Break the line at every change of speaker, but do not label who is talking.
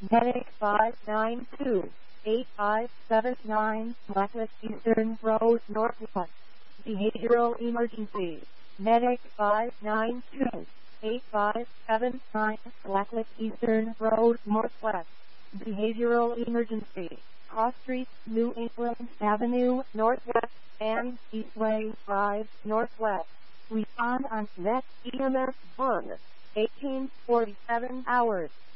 Medic 592-8579, Blacklick Eastern Road, Northwest. Behavioral emergency. Medic 592-8579, Blacklick Eastern Road, Northwest. Behavioral emergency. Cross Street, New England Avenue, Northwest, and Eastway Drive, Northwest. Respond on Net EMS 1, 1847 hours.